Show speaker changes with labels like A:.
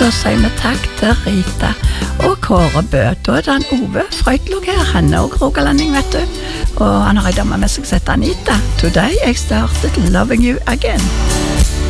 A: Da sier vi takk til Rita og Kåre Bø. Da det han Ove Frøytlog her, han og rogalending, vet du. Og han har en dame med seg som heter Anita. Today I started loving you again.